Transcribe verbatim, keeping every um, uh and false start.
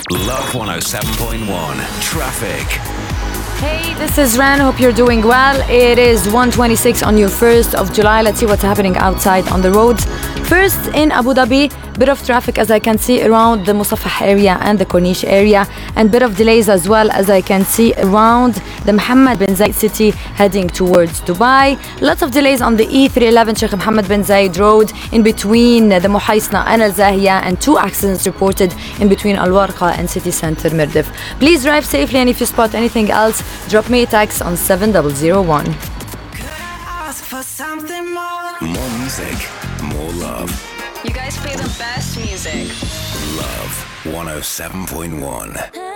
Love one oh seven point one. Traffic. Hey, this is Ran. Hope you're doing well. It is one twenty-six on your first of July. Let's see what's happening outside on the roads. First, in Abu Dhabi, bit of traffic as I can see around the Musafah area and the Corniche area, and bit of delays as well as I can see around the Mohammed bin Zayed city heading towards Dubai. Lots of delays on the E three eleven Sheikh Mohammed bin Zayed road in between the Muhaisna and Al Zahiya, and two accidents reported in between Al Warqa and city center Mirdif. Please drive safely, and if you spot anything else, drop me a text on seven zero zero one. More music, more love. You guys play the best music. Love one oh seven point one.